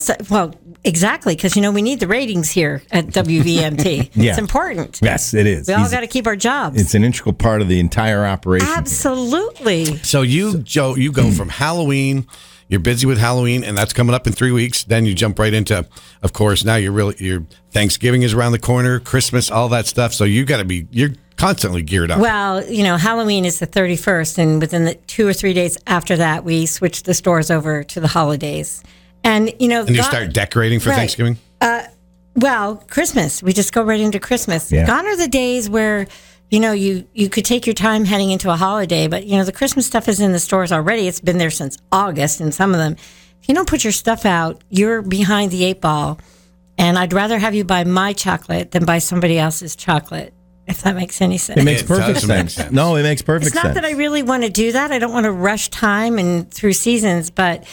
Well, exactly, because, we need the ratings here at WVMT. Yeah. It's important. Yes, it is. We all got to keep our jobs. It's an integral part of the entire operation. Absolutely. So you go from Halloween. You're busy with Halloween, and that's coming up in 3 weeks. Then you jump right into, of course, now your Thanksgiving is around the corner, Christmas, all that stuff. So you're constantly geared up. Well, Halloween is the 31st, and within the 2 or 3 days after that, we switch the stores over to the holidays. And, and you start decorating for Thanksgiving? Well, Christmas. We just go right into Christmas. Yeah. Gone are the days where, you could take your time heading into a holiday, but, the Christmas stuff is in the stores already. It's been there since August, and some of them. If you don't put your stuff out, you're behind the 8 ball. And I'd rather have you buy my chocolate than buy somebody else's chocolate, if that makes any sense. It makes perfect sense. No, it makes perfect sense. It's not that I really want to do that. I don't want to rush time and through seasons, but,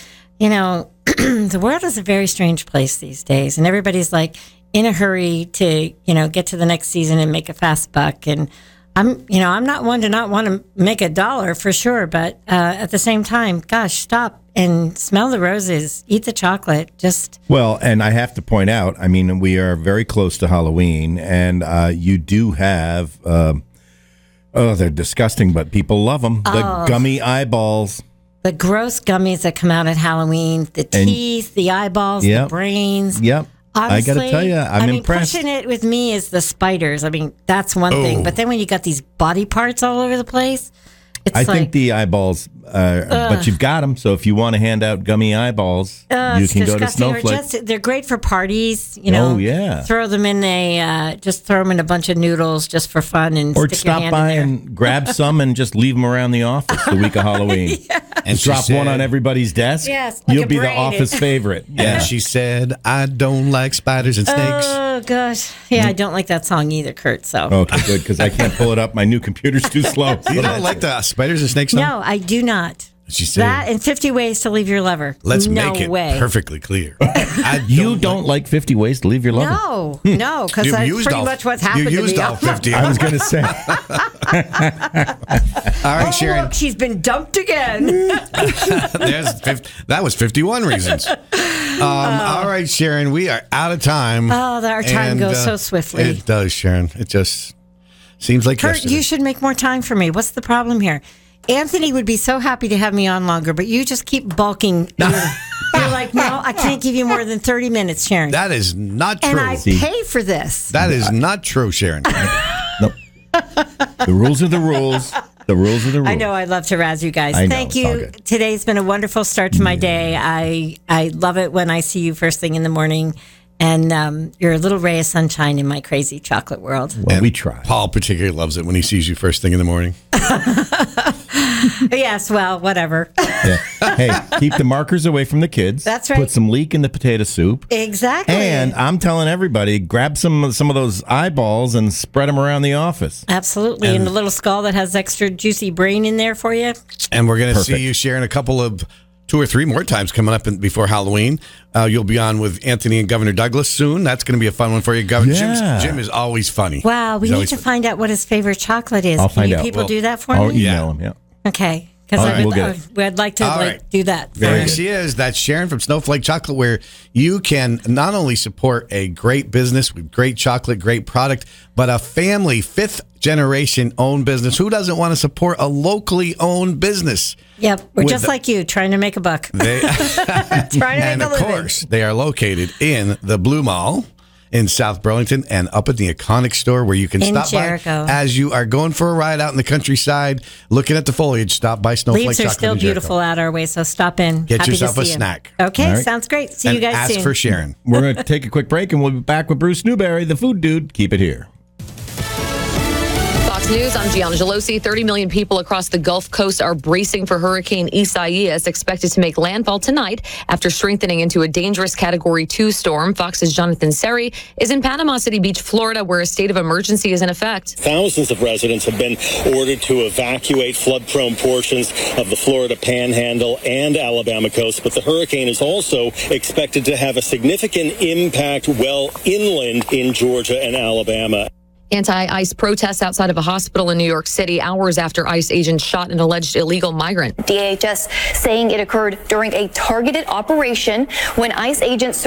the world is a very strange place these days, and everybody's like in a hurry to, get to the next season and make a fast buck. And I'm not one to not want to make $1 for sure, but at the same time, gosh, stop and smell the roses, eat the chocolate. Well, and I have to point out, we are very close to Halloween, and you do have, they're disgusting, but people love them. The gummy eyeballs. The gross gummies that come out at Halloween, the teeth, the eyeballs, the brains. Yep. Honestly, I got to tell you, I'm impressed. Pushing it with me is the spiders. That's one thing. But then when you got these body parts all over the place, I think the eyeballs, but you've got them. So if you want to hand out gummy eyeballs, you can go to Snowflake. They're great for parties. Oh, yeah. Throw them in just throw them in a bunch of noodles just for fun, and or stick your stop hand by in there. and grab some and just leave them around the office the week of Halloween. And drop one on everybody's desk. Yes, like you'll be brain. the office favorite. Yeah, she said, "I don't like spiders and snakes." Oh gosh, yeah, I don't like that song either, Kurt. So okay, good, because I can't pull it up. My new computer's too slow. You don't like the spiders and snakes song? No, I do not. She said that and 50 Ways to Leave Your Lover. Let's make it perfectly clear. You don't like 50 Ways to leave your lover? No, because that's pretty much what's happened to me. You used all 50. I was going to say. All right, Sharon. Look, she's been dumped again. That was 51 reasons. All right, Sharon, we are out of time. Oh, our time goes so swiftly. It does, Sharon. It just seems like Kurt, yesterday. you should make more time for me. What's the problem here? Anthony would be so happy to have me on longer, but you just keep bulking. You're like, no, I can't give you more than 30 minutes, Sharon. That is not true. And I pay for this. That is not true, Sharon. Nope. The rules are the rules. The rules are the rules. I know. I love to razz you guys. Thank you. Good. Today's been a wonderful start to my day. I love it when I see you first thing in the morning. And you're a little ray of sunshine in my crazy chocolate world. Well, we try. Paul particularly loves it when he sees you first thing in the morning. Yes, well, whatever. Yeah. Hey, keep the markers away from the kids. That's right. Put some leek in the potato soup. Exactly. And I'm telling everybody, grab some of those eyeballs and spread them around the office. Absolutely. And the little skull that has extra juicy brain in there for you. And we're going to see you, Sharon, a couple of 2 or 3 more times coming up before Halloween. You'll be on with Anthony and Governor Douglas soon. That's going to be a fun one for you. Governor Jim is always funny. Wow, we need to find out what his favorite chocolate is. I'll find Can out. people do that for I'll me? email him, yeah. Okay. Because I'd like to do that. There she is. That's Sharon from Snowflake Chocolate, where you can not only support a great business with great chocolate, great product, but a family, 5th generation owned business. Who doesn't want to support a locally owned business? Yep. We're just like you, trying to make a buck. Trying to make a living. And of course, they are located in the Blue Mall in South Burlington and up at the Iconic store, where you can stop Jericho. by as you are going for a ride out in the countryside, looking at the foliage. Stop by Snowflake Leaves Chocolate. are still beautiful out our way, so stop in. Get Happy yourself to a see snack. Okay, right. sounds great. See you guys soon. Ask for Sharon. We're going to take a quick break, and we'll be back with Bruce Newberry, the food dude. Keep it here. Fox News, I'm Gianna Gelosi. 30 million people across the Gulf Coast are bracing for Hurricane Isaias, expected to make landfall tonight after strengthening into a dangerous Category 2 storm. Fox's Jonathan Seri is in Panama City Beach, Florida, where a state of emergency is in effect. Thousands of residents have been ordered to evacuate flood-prone portions of the Florida Panhandle and Alabama coast, but the hurricane is also expected to have a significant impact well inland in Georgia and Alabama. Anti-ICE protests outside of a hospital in New York City hours after ICE agents shot an alleged illegal migrant. DHS saying it occurred during a targeted operation when ICE agents